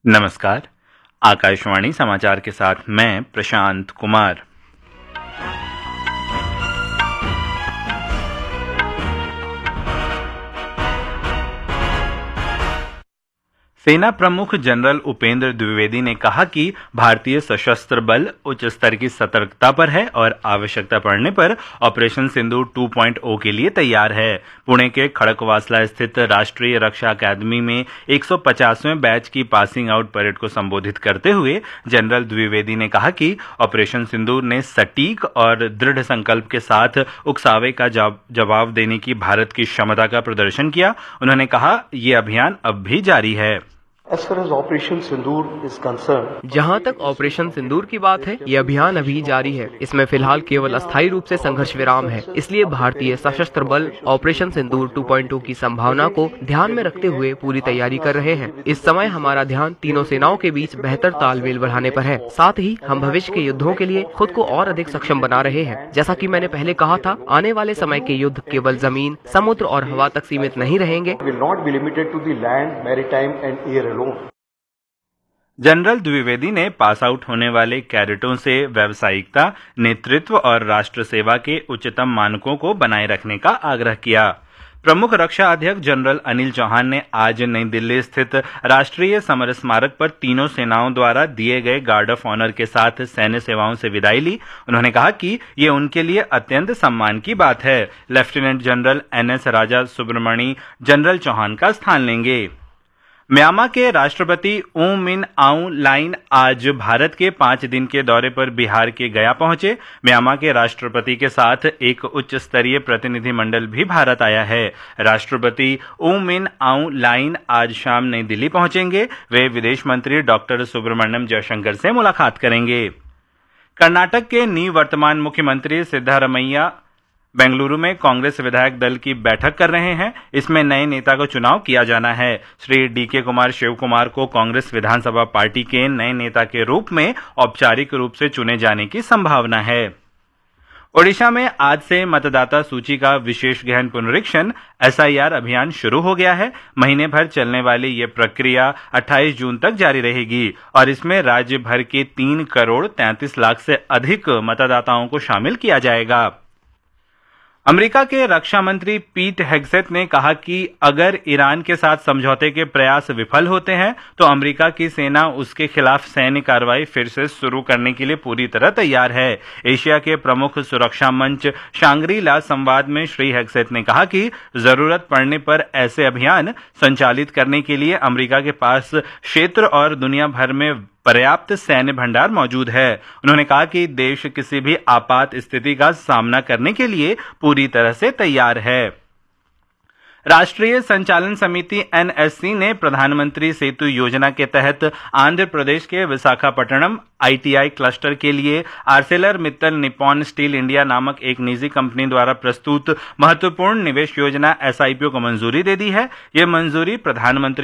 नमस्कार। आकाशवाणी समाचार के साथ मैं प्रशांत कुमार। सेना प्रमुख जनरल उपेंद्र द्विवेदी ने कहा कि भारतीय सशस्त्र बल उच्च स्तर की सतर्कता पर है और आवश्यकता पड़ने पर ऑपरेशन सिंदूर 2.0 के लिए तैयार है। पुणे के खड़कवासला स्थित राष्ट्रीय रक्षा अकादमी में 150वें बैच की पासिंग आउट परेड को संबोधित करते हुए जनरल द्विवेदी ने कहा कि ऑपरेशन सिंदूर ने सटीक और दृढ़ संकल्प के साथ उकसावे का जवाब देने की भारत की क्षमता का प्रदर्शन किया। उन्होंने कहा, ये अभियान अब भी जारी है। जहां तक ऑपरेशन सिंदूर की बात है, ये अभियान अभी जारी है। इसमें फिलहाल केवल अस्थायी रूप से संघर्ष विराम है। इसलिए भारतीय सशस्त्र बल ऑपरेशन सिंदूर 2.0 की संभावना को ध्यान में रखते हुए पूरी तैयारी कर रहे हैं। इस समय हमारा ध्यान तीनों सेनाओं के बीच बेहतर तालमेल बढ़ाने पर है। साथ ही हम भविष्य के युद्धों के लिए खुद को और अधिक सक्षम बना रहे हैं। जैसा कि मैंने पहले कहा था, आने वाले समय के युद्ध केवल जमीन, समुद्र और हवा तक सीमित नहीं रहेंगे। जनरल द्विवेदी ने पास आउट होने वाले कैडेटों से व्यावसायिकता, नेतृत्व और राष्ट्र सेवा के उच्चतम मानकों को बनाए रखने का आग्रह किया। प्रमुख रक्षा अध्यक्ष जनरल अनिल चौहान ने आज नई दिल्ली स्थित राष्ट्रीय समर स्मारक पर तीनों सेनाओं द्वारा दिए गए गार्ड ऑफ ऑनर के साथ सैन्य सेवाओं से विदाई ली। उन्होंने कहा कि ये उनके लिए अत्यंत सम्मान की बात है। लेफ्टिनेंट जनरल NS राजा सुब्रमणी जनरल चौहान का स्थान लेंगे। म्यांमार के राष्ट्रपति ऊ मिन आउंग लाइन आज भारत के 5 दिन के दौरे पर बिहार के गया पहुंचे। म्यांमार के राष्ट्रपति के साथ एक उच्च स्तरीय प्रतिनिधिमंडल भी भारत आया है। राष्ट्रपति ऊ मिन आउंग लाइन आज शाम नई दिल्ली पहुंचेंगे। वे विदेश मंत्री डॉक्टर सुब्रमण्यम जयशंकर से मुलाकात करेंगे। कर्नाटक के निवर्तमान मुख्यमंत्री सिद्धारमैया बेंगलुरु में कांग्रेस विधायक दल की बैठक कर रहे हैं। इसमें नए नेता को चुनाव किया जाना है। श्री DK कुमार शिव कुमार को कांग्रेस विधानसभा पार्टी के नए नेता के रूप में औपचारिक रूप से चुने जाने की संभावना है। ओडिशा में आज से मतदाता सूची का विशेष गहन पुनरीक्षण SIR अभियान शुरू हो गया है। महीने भर चलने वाली ये प्रक्रिया 28 जून तक जारी रहेगी और इसमें राज्य भर के 3 करोड़ 33 लाख से अधिक मतदाताओं को शामिल किया जाएगा। अमेरिका के रक्षा मंत्री पीट हेग्सेथ ने कहा कि अगर ईरान के साथ समझौते के प्रयास विफल होते हैं तो अमेरिका की सेना उसके खिलाफ सैन्य कार्रवाई फिर से शुरू करने के लिए पूरी तरह तैयार है। एशिया के प्रमुख सुरक्षा मंच शांग्री-ला संवाद में श्री हेग्सेथ ने कहा कि जरूरत पड़ने पर ऐसे अभियान संचालित करने के लिए अमेरिका के पास क्षेत्र और दुनिया भर में पर्याप्त सैन्य भंडार मौजूद है। उन्होंने कहा कि देश किसी भी आपात स्थिति का सामना करने के लिए पूरी तरह से तैयार है। राष्ट्रीय संचालन समिति NSC ने प्रधानमंत्री सेतु योजना के तहत आंध्र प्रदेश के विशाखापट्टनम ITI क्लस्टर के लिए Arcelor Mittal Nippon steel India नामक एक निजी कंपनी द्वारा प्रस्तुत महत्वपूर्ण निवेश योजना SIPO को मंजूरी दे दी है। यह मंजूरी प्रधानमंत्री